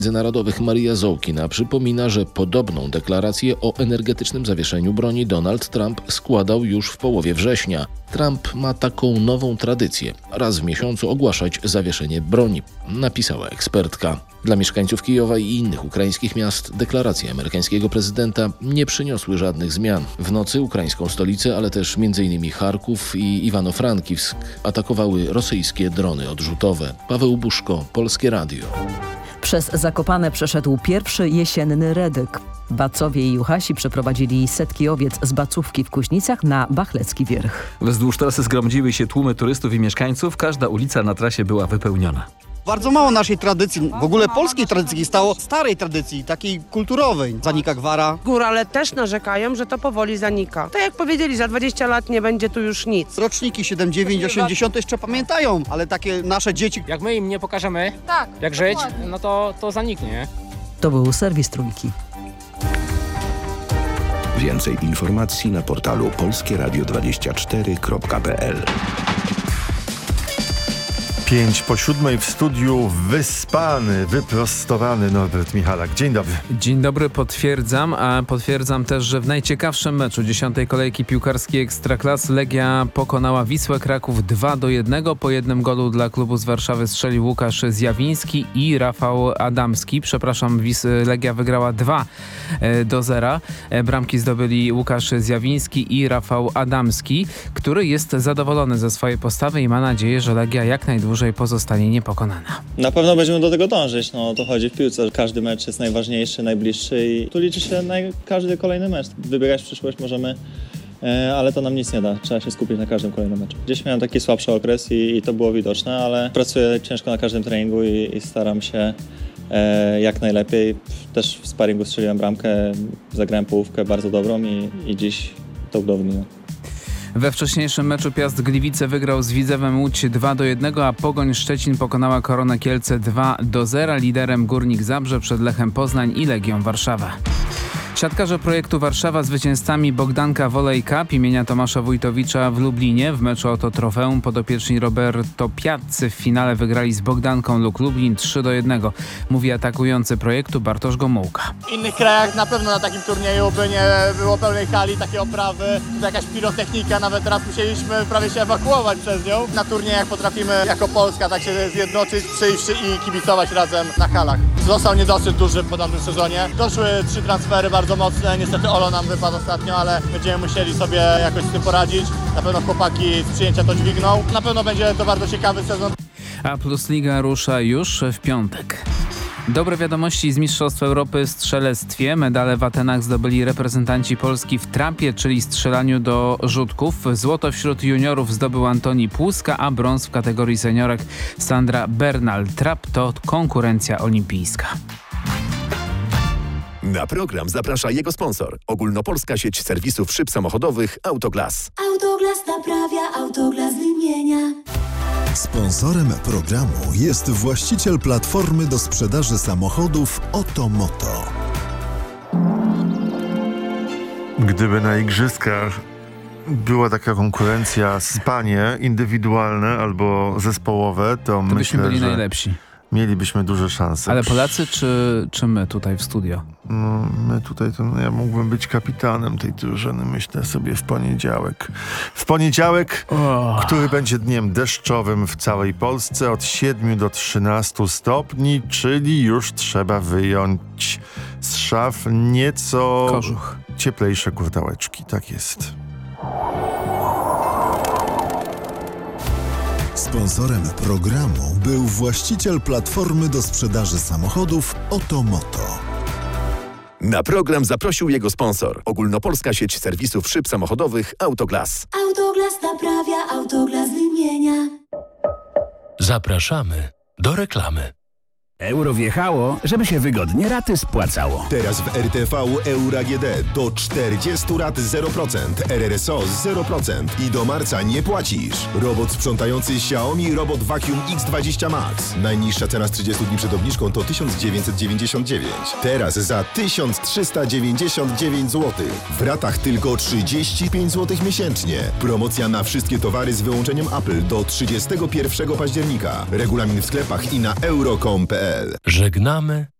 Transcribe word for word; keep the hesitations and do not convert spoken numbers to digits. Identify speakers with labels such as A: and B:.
A: Międzynarodowych Maria Zołkina przypomina, że podobną deklarację o energetycznym zawieszeniu broni Donald Trump składał już w połowie września. Trump ma taką nową tradycję – raz w miesiącu ogłaszać zawieszenie broni, napisała ekspertka. Dla mieszkańców Kijowa i innych ukraińskich miast deklaracje amerykańskiego prezydenta nie przyniosły żadnych zmian. W nocy ukraińską stolicę, ale też m.in. Charków i Iwano-Frankivsk atakowały rosyjskie drony odrzutowe. Paweł Buszko, Polskie Radio.
B: Przez Zakopane przeszedł pierwszy jesienny redyk. Bacowie i Juchasi przeprowadzili setki owiec z Bacówki w Kuźnicach na Bachlecki Wierch.
C: Wzdłuż trasy zgromadziły się tłumy turystów i mieszkańców. Każda ulica na trasie była wypełniona.
D: Bardzo mało naszej tradycji, w ogóle polskiej tradycji stało, starej tradycji, takiej kulturowej. Zanika gwara.
E: Górale też narzekają, że to powoli zanika. Tak jak powiedzieli, za dwadzieścia lat nie będzie tu już nic.
D: Roczniki siedem, dziewięć, osiemdziesiąt jeszcze pamiętają, ale takie nasze dzieci...
F: Jak my im nie pokażemy,
G: tak,
F: jak żyć,
G: dokładnie.
F: no to, to zaniknie.
B: To był serwis Trójki.
H: Więcej informacji na portalu polskie radio dwadzieścia cztery kropka p l.
I: Pięć po siódmej w studiu wyspany, wyprostowany Norbert Michalak. Dzień dobry.
J: Dzień dobry, potwierdzam, a potwierdzam też, że w najciekawszym meczu dziesiątej kolejki piłkarskiej Ekstraklasy Legia pokonała Wisłę Kraków dwa do jednego. Po jednym golu dla klubu z Warszawy strzelił Łukasz Zjawiński i Rafał Adamski. Przepraszam, Wis- Legia wygrała dwa do zera. Bramki zdobyli Łukasz Zjawiński i Rafał Adamski, który jest zadowolony ze swojej postawy i ma nadzieję, że Legia jak najdłużej pozostanie niepokonana.
K: Na pewno będziemy do tego dążyć, no o to chodzi w piłce. Każdy mecz jest najważniejszy, najbliższy i tu liczy się naj... każdy kolejny mecz. Wybiegać w przyszłość możemy, e, ale to nam nic nie da. Trzeba się skupić na każdym kolejnym meczu. Gdzieś miałem taki słabszy okres i, i to było widoczne, ale pracuję ciężko na każdym treningu i, i staram się e, jak najlepiej. Też w sparingu strzeliłem bramkę, zagrałem połówkę bardzo dobrą i, i dziś to udowodniłem.
J: We wcześniejszym meczu Piast Gliwice wygrał z Widzewem Łódź dwa do jednego, a Pogoń Szczecin pokonała Koronę Kielce dwa do zera. Liderem Górnik Zabrze przed Lechem Poznań i Legią Warszawa. Siatkarze projektu Warszawa zwycięzcami Bogdanka Volley Cup imienia Tomasza Wójtowicza w Lublinie. W meczu o to trofeum podopieczni Roberto Piazzy w finale wygrali z Bogdanką Luk Lublin trzy do jednego. Mówi atakujący projektu Bartosz Gomułka.
L: W innych krajach na pewno na takim turnieju by nie było pełnej hali, takiej oprawy, to jakaś pirotechnika, nawet teraz musieliśmy prawie się ewakuować przez nią. Na turniejach potrafimy jako Polska tak się zjednoczyć, przyjść i kibicować razem na halach. Został niedosyt duży po tamtym sezonie. Doszły trzy transfery bardzo mocne, niestety Olo nam wypadł ostatnio, ale będziemy musieli sobie jakoś z tym poradzić. Na pewno chłopaki z przyjęcia to dźwigną. Na pewno będzie to bardzo ciekawy sezon.
J: A Plus Liga rusza już w piątek. Dobre wiadomości z Mistrzostw Europy w strzelectwie. Medale w Atenach zdobyli reprezentanci Polski w trapie, czyli strzelaniu do rzutków. Złoto wśród juniorów zdobył Antoni Płuska, a brąz w kategorii seniorek Sandra Bernal. Trap to konkurencja olimpijska.
H: Na program zaprasza jego sponsor. Ogólnopolska sieć serwisów szyb samochodowych Autoglas.
M: Autoglas naprawia, Autoglas wymienia.
N: Sponsorem programu jest właściciel platformy do sprzedaży samochodów Otomoto.
I: Gdyby na igrzyskach była taka konkurencja, spanie indywidualne albo zespołowe, to,
J: to
I: myślę,
J: byśmy byli
I: że
J: najlepsi.
I: Mielibyśmy duże szanse.
J: Ale Polacy czy, czy my tutaj w studio?
I: No, my tutaj, to no, ja mógłbym być kapitanem tej drużyny, myślę sobie w poniedziałek. W poniedziałek, oh. który będzie dniem deszczowym w całej Polsce od siedmiu do trzynastu stopni, czyli już trzeba wyjąć z szaf nieco
J: kożuch.
I: Cieplejsze kurtałeczki. Tak jest.
N: Sponsorem programu był właściciel platformy do sprzedaży samochodów Otomoto.
H: Na program zaprosił jego sponsor. Ogólnopolska sieć serwisów szyb samochodowych Autoglas.
M: Autoglas naprawia, Autoglas wymienia.
O: Zapraszamy do reklamy.
P: Euro wjechało, żeby się wygodnie raty spłacało.
Q: Teraz w R T V Euro A G D do czterdziestu rat zero procent, R R S O zero procent i do marca nie płacisz. Robot sprzątający Xiaomi Robot Vacuum X dwadzieścia Max. Najniższa cena z trzydziestu dni przed obniżką to tysiąc dziewięćset dziewięćdziesiąt dziewięć. Teraz za tysiąc trzysta dziewięćdziesiąt dziewięć złotych. W ratach tylko trzydzieści pięć złotych miesięcznie. Promocja na wszystkie towary z wyłączeniem Apple do trzydziestego pierwszego października. Regulamin w sklepach i na euro kropka com kropka p l.
O: Żegnamy